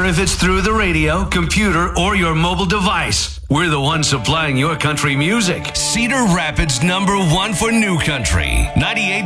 if it's through the radio, computer, or your mobile device. We're the ones supplying your country music. Cedar Rapids #1 for new country. 98.